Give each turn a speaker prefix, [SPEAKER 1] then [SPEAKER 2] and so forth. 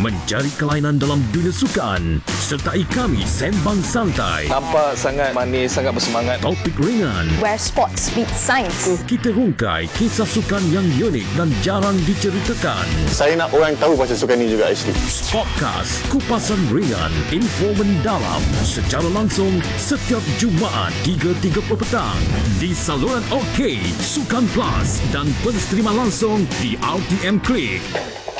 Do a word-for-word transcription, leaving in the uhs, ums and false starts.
[SPEAKER 1] mencari kelainan dalam dunia sukan. Sertai kami sembang santai.
[SPEAKER 2] Nampak sangat manis, sangat bersemangat.
[SPEAKER 1] Topik ringan.
[SPEAKER 3] Where sports meet science.
[SPEAKER 1] Kita hungkai kisah sukan yang unik dan jarang diceritakan.
[SPEAKER 4] Saya nak orang tahu pasal sukan ni juga actually.
[SPEAKER 1] Podcast Kupasan Ringan, info mendalam secara langsung setiap Jumaat tiga tiga puluh petang di saluran OK, Sukan Plus dan penstreaman langsung di R T M Klik.